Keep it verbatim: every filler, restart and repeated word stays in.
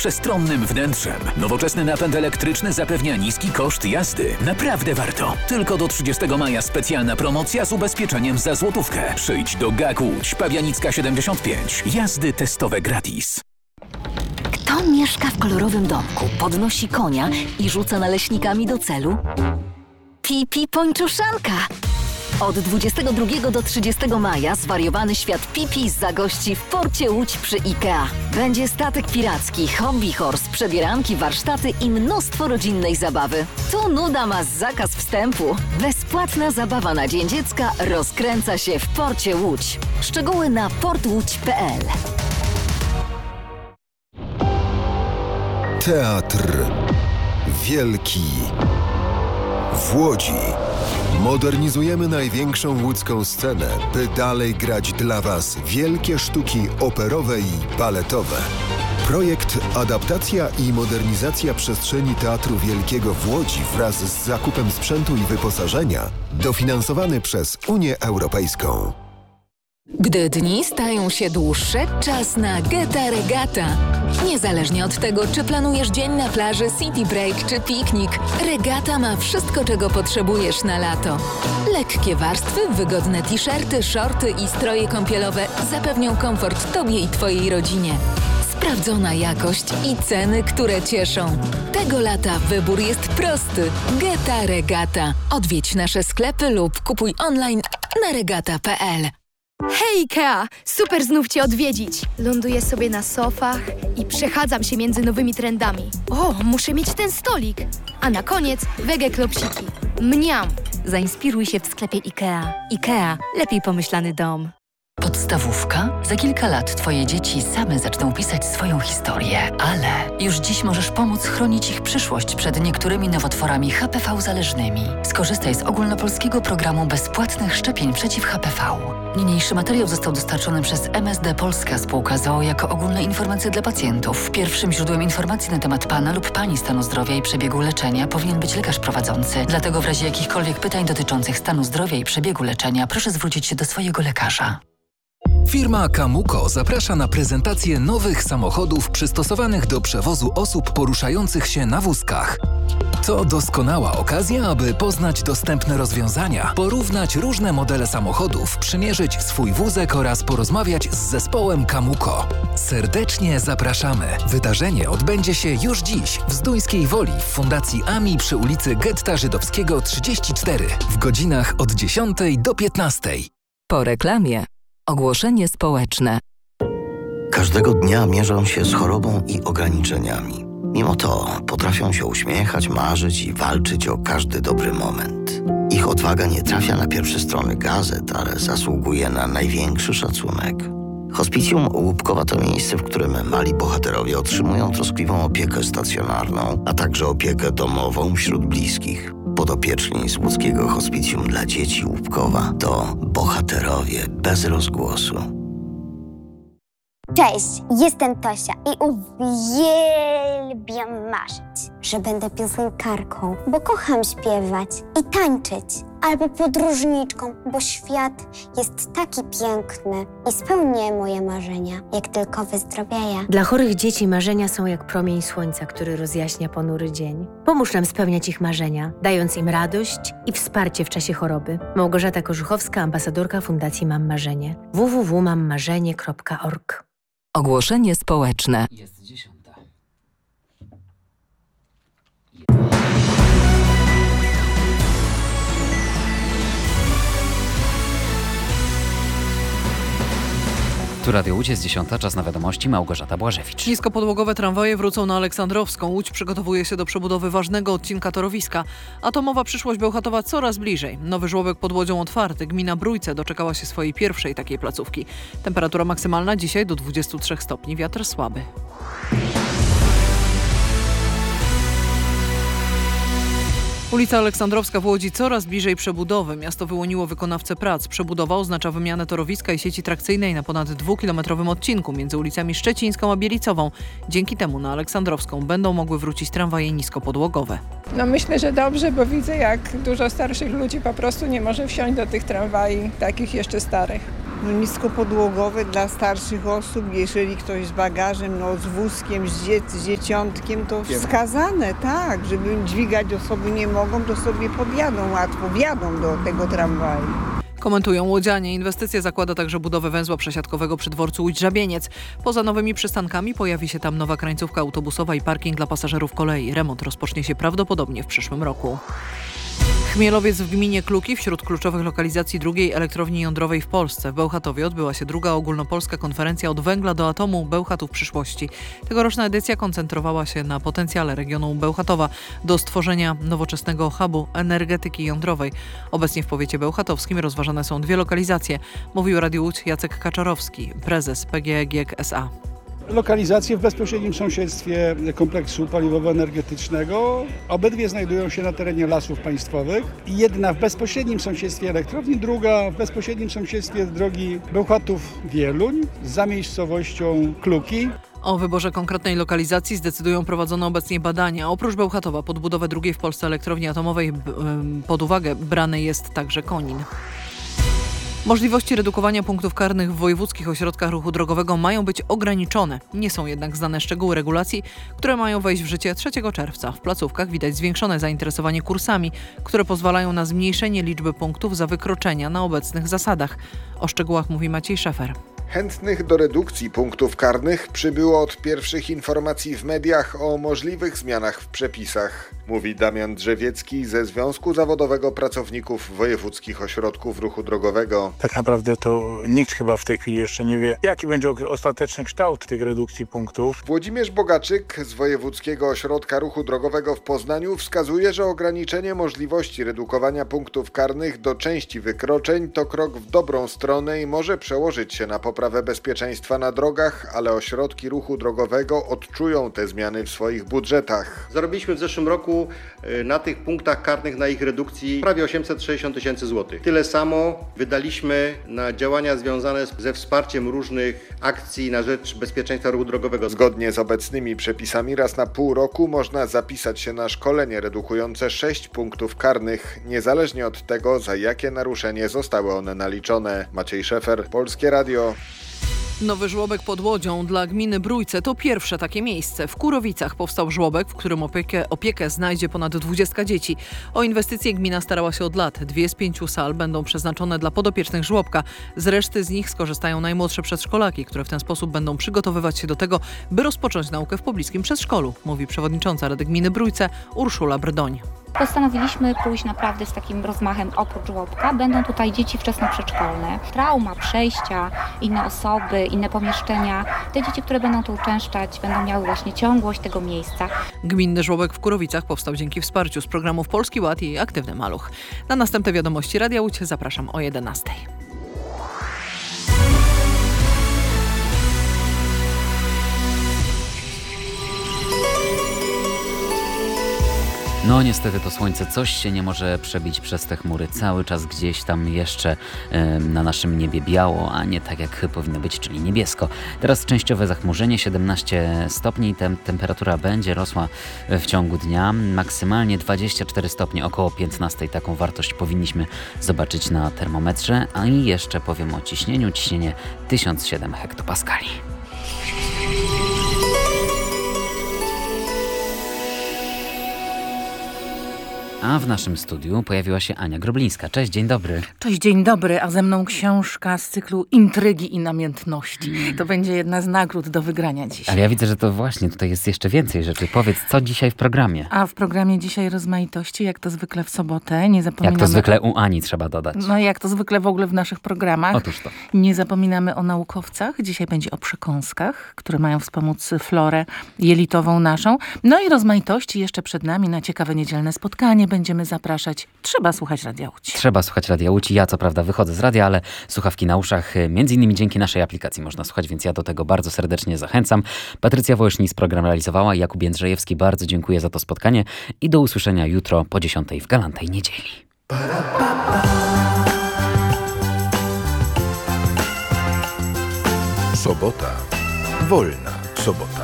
przestronnym wnętrzem. Nowoczesny napęd elektryczny zapewnia niski koszt jazdy. Naprawdę warto. Tylko do trzydziestego maja specjalna promocja z ubezpieczeniem za złotówkę. Przyjdź do G A K Łódź, Pabianicka siedemdziesiąt pięć. Jazdy testowe gratis. Kto mieszka w kolorowym domku, podnosi konia i rzuca naleśnikami do celu? Pipi Pończuszanka! Od dwudziestego drugiego do trzydziestego maja zwariowany świat Pipi zagości w porcie Łódź przy IKEA. Będzie statek piracki, hobby horse, przebieranki, warsztaty i mnóstwo rodzinnej zabawy. Tu nuda ma zakaz wstępu. Bezpłatna zabawa na Dzień Dziecka rozkręca się w porcie Łódź. Szczegóły na port łódź kropka p l. Teatr Wielki w Łodzi. Modernizujemy największą łódzką scenę, by dalej grać dla Was wielkie sztuki operowe i baletowe. Projekt Adaptacja i modernizacja przestrzeni Teatru Wielkiego w Łodzi wraz z zakupem sprzętu i wyposażenia dofinansowany przez Unię Europejską. Gdy dni stają się dłuższe, czas na Geta Regata. Niezależnie od tego, czy planujesz dzień na plaży, city break czy piknik, Regata ma wszystko, czego potrzebujesz na lato. Lekkie warstwy, wygodne t-shirty, shorty i stroje kąpielowe zapewnią komfort Tobie i Twojej rodzinie. Sprawdzona jakość i ceny, które cieszą. Tego lata wybór jest prosty. Geta Regata. Odwiedź nasze sklepy lub kupuj online na regata kropka p l. Hej Ikea! Super znów Cię odwiedzić! Ląduję sobie na sofach i przechadzam się między nowymi trendami. O, muszę mieć ten stolik! A na koniec wege klopsiki. Mniam! Zainspiruj się w sklepie Ikea. Ikea. Lepiej pomyślany dom. Podstawówka? Za kilka lat Twoje dzieci same zaczną pisać swoją historię, ale już dziś możesz pomóc chronić ich przyszłość przed niektórymi nowotworami H P V zależnymi. Skorzystaj z ogólnopolskiego programu bezpłatnych szczepień przeciw H P V. Niniejszy materiał został dostarczony przez M S D Polska Spółka z o o jako ogólne informacje dla pacjentów. Pierwszym źródłem informacji na temat Pana lub Pani stanu zdrowia i przebiegu leczenia powinien być lekarz prowadzący. Dlatego w razie jakichkolwiek pytań dotyczących stanu zdrowia i przebiegu leczenia proszę zwrócić się do swojego lekarza. Firma Kamuko zaprasza na prezentację nowych samochodów przystosowanych do przewozu osób poruszających się na wózkach. To doskonała okazja, aby poznać dostępne rozwiązania, porównać różne modele samochodów, przymierzyć swój wózek oraz porozmawiać z zespołem Kamuko. Serdecznie zapraszamy. Wydarzenie odbędzie się już dziś w Zduńskiej Woli w Fundacji A M I przy ulicy Getta Żydowskiego trzydzieści cztery w godzinach od dziesiątej do piętnastej. Po reklamie. Ogłoszenie społeczne. Każdego dnia mierzą się z chorobą i ograniczeniami. Mimo to potrafią się uśmiechać, marzyć i walczyć o każdy dobry moment. Ich odwaga nie trafia na pierwsze strony gazet, ale zasługuje na największy szacunek. Hospicjum Łupkowa to miejsce, w którym mali bohaterowie otrzymują troskliwą opiekę stacjonarną, a także opiekę domową wśród bliskich. Podopieczni z łódzkiego hospicjum dla dzieci Łupkowa to bohaterowie bez rozgłosu. Cześć, jestem Tosia i uwielbiam marzyć, że będę piosenkarką, bo kocham śpiewać i tańczyć. Albo podróżniczką, bo świat jest taki piękny i spełnię moje marzenia, jak tylko wyzdrowieję. Dla chorych dzieci marzenia są jak promień słońca, który rozjaśnia ponury dzień. Pomóż nam spełniać ich marzenia, dając im radość i wsparcie w czasie choroby. Małgorzata Korzuchowska, ambasadorka Fundacji Mam Marzenie. w w w kropka mam marzenie kropka org. Ogłoszenie społeczne. Jest dziesiąta. Tu Radio Łódź, jest dziesiąta, czas na wiadomości, Małgorzata Błażewicz. Niskopodłogowe tramwaje wrócą na Aleksandrowską. Łódź przygotowuje się do przebudowy ważnego odcinka torowiska. Atomowa przyszłość Bełchatowa coraz bliżej. Nowy żłobek pod Łodzią otwarty. Gmina Brójce doczekała się swojej pierwszej takiej placówki. Temperatura maksymalna dzisiaj do dwudziestu trzech stopni, wiatr słaby. Ulica Aleksandrowska w Łodzi coraz bliżej przebudowy. Miasto wyłoniło wykonawcę prac. Przebudowa oznacza wymianę torowiska i sieci trakcyjnej na ponad dwukilometrowym odcinku między ulicami Szczecińską a Bielicową. Dzięki temu na Aleksandrowską będą mogły wrócić tramwaje niskopodłogowe. No myślę, że dobrze, bo widzę, jak dużo starszych ludzi po prostu nie może wsiąść do tych tramwaj, takich jeszcze starych. niskopodłogowe dla starszych osób. Jeżeli ktoś z bagażem, no z wózkiem, z, dzie- z dzieciątkiem, to wskazane, tak, żeby dźwigać osoby nie mogą, to sobie podjadą łatwo, wjadą do tego tramwaju. Komentują łodzianie. Inwestycja zakłada także budowę węzła przesiadkowego przy dworcu Łódź-Żabieniec. Poza nowymi przystankami pojawi się tam nowa krańcówka autobusowa i parking dla pasażerów kolei. Remont rozpocznie się prawdopodobnie w przyszłym roku. Chmielowiec w gminie Kluki wśród kluczowych lokalizacji drugiej elektrowni jądrowej w Polsce. W Bełchatowie odbyła się druga ogólnopolska konferencja Od węgla do atomu Bełchatów przyszłości. Tegoroczna edycja koncentrowała się na potencjale regionu Bełchatowa do stworzenia nowoczesnego hubu energetyki jądrowej. Obecnie w powiecie bełchatowskim rozważane są dwie lokalizacje, mówił Radiu Łódź Jacek Kaczorowski, prezes P G E G S A. Lokalizacje w bezpośrednim sąsiedztwie kompleksu paliwowo-energetycznego. Obydwie znajdują się na terenie Lasów Państwowych. Jedna w bezpośrednim sąsiedztwie elektrowni, druga w bezpośrednim sąsiedztwie drogi Bełchatów-Wieluń za miejscowością Kluki. O wyborze konkretnej lokalizacji zdecydują prowadzone obecnie badania. Oprócz Bełchatowa pod budowę drugiej w Polsce elektrowni atomowej pod uwagę brany jest także Konin. Możliwości redukowania punktów karnych w wojewódzkich ośrodkach ruchu drogowego mają być ograniczone. Nie są jednak znane szczegóły regulacji, które mają wejść w życie trzeciego czerwca. W placówkach widać zwiększone zainteresowanie kursami, które pozwalają na zmniejszenie liczby punktów za wykroczenia na obecnych zasadach. O szczegółach mówi Maciej Szefer. Chętnych do redukcji punktów karnych przybyło od pierwszych informacji w mediach o możliwych zmianach w przepisach, mówi Damian Drzewiecki ze Związku Zawodowego Pracowników Wojewódzkich Ośrodków Ruchu Drogowego. Tak naprawdę to nikt chyba w tej chwili jeszcze nie wie, jaki będzie ostateczny kształt tych redukcji punktów. Włodzimierz Bogaczyk z Wojewódzkiego Ośrodka Ruchu Drogowego w Poznaniu wskazuje, że ograniczenie możliwości redukowania punktów karnych do części wykroczeń to krok w dobrą stronę i może przełożyć się na poprawę bezpieczeństwa na drogach, ale ośrodki ruchu drogowego odczują te zmiany w swoich budżetach. Zarobiliśmy w zeszłym roku na tych punktach karnych, na ich redukcji prawie osiemset sześćdziesiąt tysięcy złotych. Tyle samo wydaliśmy na działania związane ze wsparciem różnych akcji na rzecz bezpieczeństwa ruchu drogowego. Zgodnie z obecnymi przepisami raz na pół roku można zapisać się na szkolenie redukujące sześć punktów karnych, niezależnie od tego, za jakie naruszenie zostały one naliczone. Maciej Szefer, Polskie Radio. Nowy żłobek pod Łodzią dla gminy Brójce to pierwsze takie miejsce. W Kurowicach powstał żłobek, w którym opiekę, opiekę znajdzie ponad dwadzieścia dzieci. O inwestycje gmina starała się od lat. Dwie z pięciu sal będą przeznaczone dla podopiecznych żłobka. Z reszty z nich skorzystają najmłodsze przedszkolaki, które w ten sposób będą przygotowywać się do tego, by rozpocząć naukę w pobliskim przedszkolu, mówi przewodnicząca Rady Gminy Brójce Urszula Brdoń. Postanowiliśmy pójść naprawdę z takim rozmachem oprócz żłobka. Będą tutaj dzieci wczesnoprzedszkolne. Trauma, przejścia, inne osoby, inne pomieszczenia. Te dzieci, które będą tu uczęszczać, będą miały właśnie ciągłość tego miejsca. Gminny żłobek w Kurowicach powstał dzięki wsparciu z programów Polski Ład i Aktywny Maluch. Na następne wiadomości Radia Łódź zapraszam o jedenastej. No niestety to słońce coś się nie może przebić przez te chmury. Cały czas gdzieś tam jeszcze y, na naszym niebie biało, a nie tak jak powinno być, czyli niebiesko. Teraz częściowe zachmurzenie, siedemnaście stopni. Tem- temperatura będzie rosła w ciągu dnia. Maksymalnie dwadzieścia cztery stopnie, około piętnaście. Taką wartość powinniśmy zobaczyć na termometrze. A i jeszcze powiem o ciśnieniu. Ciśnienie tysiąc siedem hektopaskali. A w naszym studiu pojawiła się Ania Groblińska. Cześć, dzień dobry. Cześć, dzień dobry, a ze mną książka z cyklu Intrygi i namiętności. To będzie jedna z nagród do wygrania dzisiaj. Ale ja widzę, że to właśnie tutaj jest jeszcze więcej rzeczy. Powiedz, co dzisiaj w programie? A w programie dzisiaj rozmaitości, jak to zwykle w sobotę. Nie zapominamy... Jak to zwykle u Ani trzeba dodać. No jak to zwykle w ogóle w naszych programach. Otóż to. Nie zapominamy o naukowcach. Dzisiaj będzie o przekąskach, które mają wspomóc florę jelitową naszą. No i rozmaitości jeszcze przed nami na ciekawe niedzielne spotkanie będziemy zapraszać. Trzeba słuchać Radia Łódź. Trzeba słuchać Radia Łódź. Ja co prawda wychodzę z radia, ale słuchawki na uszach między innymi dzięki naszej aplikacji można słuchać, więc ja do tego bardzo serdecznie zachęcam. Patrycja Wołosznis program realizowała, Jakub Jędrzejewski, bardzo dziękuję za to spotkanie i do usłyszenia jutro po dziesiątej w Galantej Niedzieli. Sobota. Wolna sobota.